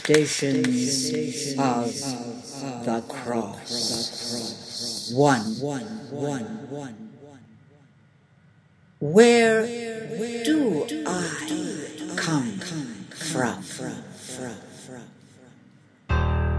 Stations of the Cross. One. Where do I come from?